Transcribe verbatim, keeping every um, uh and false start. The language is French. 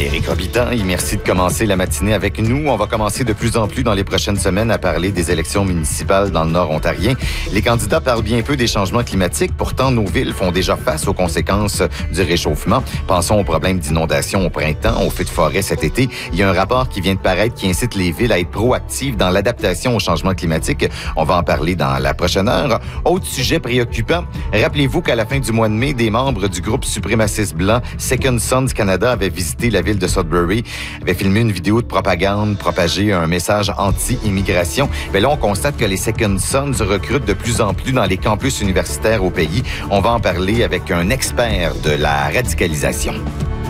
m'appelle Éric Robitaille. Merci de commencer la matinée avec nous. On va commencer de plus en plus dans les prochaines semaines à parler des élections municipales dans le Nord ontarien. Les candidats parlent bien peu des changements climatiques. Pourtant, nos villes font déjà face aux conséquences du réchauffement. Pensons aux problèmes d'inondation au printemps, aux feux de forêt cet été. Il y a un rapport qui vient de paraître qui incite les villes à être proactives dans l'adaptation au changement climatique. On va en parler dans la prochaine heure. Autre sujet préoccupant, rappelez-vous qu'à la fin du mois de mai, des membres du groupe suprémaciste blanc Second Sons Canada avaient visité la ville de Sudbury, avaient filmé une vidéo de propagande, propagé un message anti-immigration. Mais là, on constate que les Second Sons recrutent de plus en plus dans les campus universitaires au pays. On va en parler avec un expert de la radicalisation.